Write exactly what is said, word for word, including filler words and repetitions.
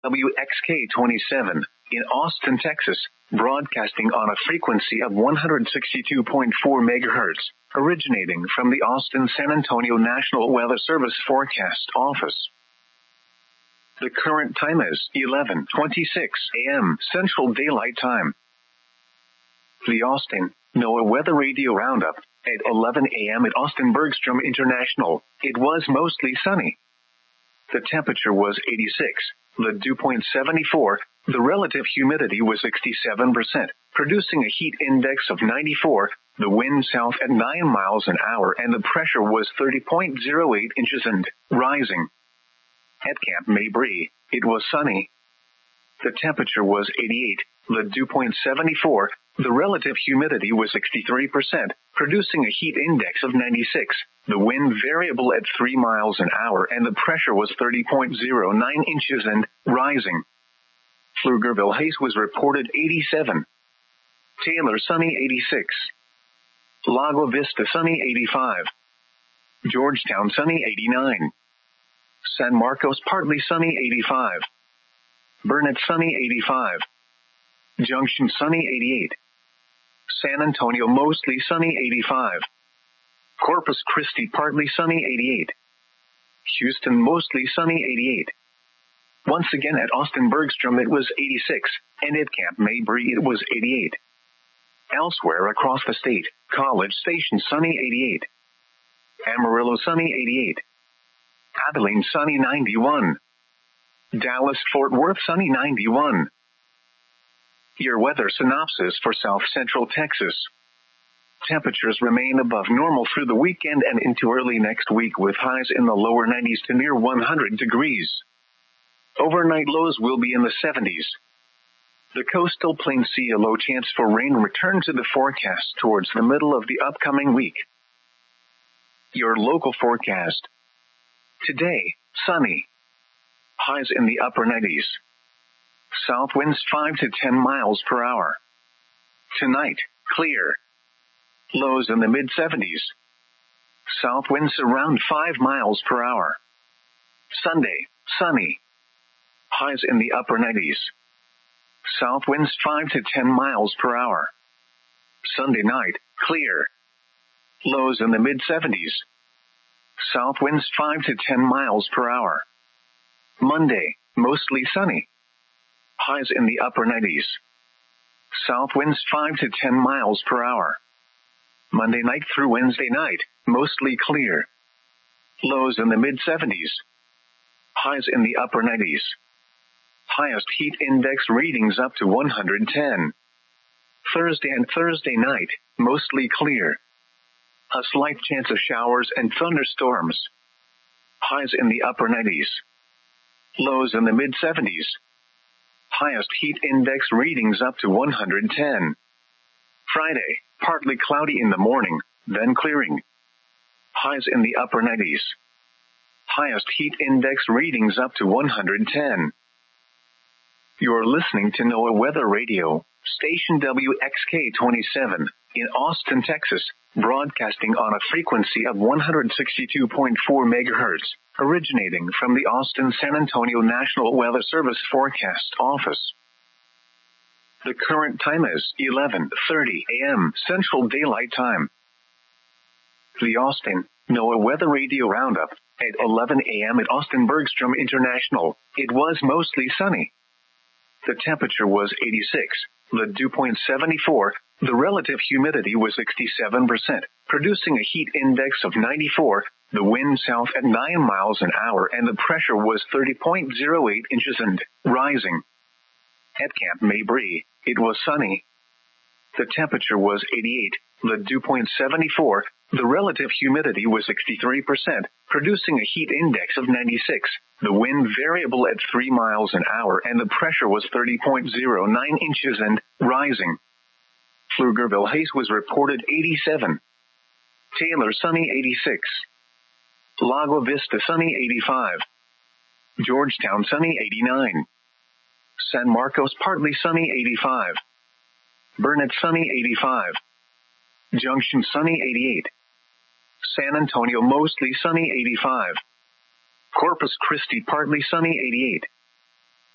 W X K twenty-seven, in Austin, Texas, broadcasting on a frequency of one hundred sixty-two point four megahertz, originating from the Austin-San Antonio National Weather Service Forecast Office. The current time is eleven twenty-six a m Central Daylight Time. The Austin NOAA Weather Radio Roundup. At eleven a m at Austin Bergstrom International, it was mostly sunny. The temperature was eighty-six, the dew point seventy-four, the relative humidity was sixty-seven percent, producing a heat index of ninety-four, the wind south at nine miles an hour, and the pressure was thirty point zero eight inches and rising. At Camp Mabry, it was sunny. The temperature was eighty-eight, the dew point seventy-four, the relative humidity was sixty-three percent, producing a heat index of ninety-six, the wind variable at three miles an hour, and the pressure was thirty point zero nine inches and rising. Pflugerville Haze was reported eighty-seven. Taylor sunny eighty-six. Lago Vista sunny eighty-five. Georgetown sunny eighty-nine. San Marcos partly sunny eighty-five. Burnett sunny eighty-five. Junction sunny eighty-eight. San Antonio mostly sunny eighty-five. Corpus Christi partly sunny eighty-eight. Houston mostly sunny eighty-eight. Once again at Austin Bergstrom it was eighty-six, and at Camp Mabry it was eighty-eight. Elsewhere across the state, College Station sunny eighty-eight. Amarillo sunny eighty-eight. Abilene sunny ninety-one. Dallas Fort Worth sunny ninety-one. Your weather synopsis for South Central Texas. Temperatures remain above normal through the weekend and into early next week with highs in the lower nineties to near one hundred degrees. Overnight lows will be in the seventies. The coastal plains see a low chance for rain return to the forecast towards the middle of the upcoming week. Your local forecast. Today, sunny. Highs in the upper nineties. South winds five to ten miles per hour. Tonight, clear. Lows in the mid seventies. South winds around five miles per hour. Sunday, sunny. Highs in the upper nineties. South winds five to ten miles per hour. Sunday night, clear. Lows in the mid seventies. South winds five to ten miles per hour. Monday, mostly sunny. Highs in the upper nineties. South winds five to ten miles per hour. Monday night through Wednesday night, mostly clear. Lows in the mid seventies. Highs in the upper nineties. Highest heat index readings up to one hundred ten. Thursday and Thursday night, mostly clear. A slight chance of showers and thunderstorms. Highs in the upper nineties. Lows in the mid seventies. Highest heat index readings up to one hundred ten. Friday, partly cloudy in the morning, then clearing. Highs in the upper nineties. Highest heat index readings up to one hundred ten. You're listening to NOAA Weather Radio, station W X K twenty-seven, in Austin, Texas, broadcasting on a frequency of one hundred sixty-two point four megahertz, originating from the Austin-San Antonio National Weather Service Forecast Office. The current time is eleven thirty a m Central Daylight Time. The Austin NOAA Weather Radio Roundup. At eleven a m at Austin Bergstrom International, it was mostly sunny. The temperature was eighty-six, the dew point seventy-four, the relative humidity was sixty-seven percent, producing a heat index of ninety-four, the wind south at nine miles an hour, and the pressure was thirty point zero eight inches and rising. At Camp Mabry, it was sunny. The temperature was eighty-eight, the dew point seventy-four, the relative humidity was sixty-three percent, producing a heat index of ninety-six, the wind variable at three miles an hour, and the pressure was thirty point zero nine inches and rising. Pflugerville Haze was reported eighty-seven. Taylor sunny eighty-six. Lago Vista sunny eighty-five. Georgetown sunny eighty-nine. San Marcos partly sunny eighty-five. Burnett sunny eighty-five. Junction sunny eighty-eight. San Antonio mostly sunny eighty-five. Corpus Christi partly sunny eighty-eight.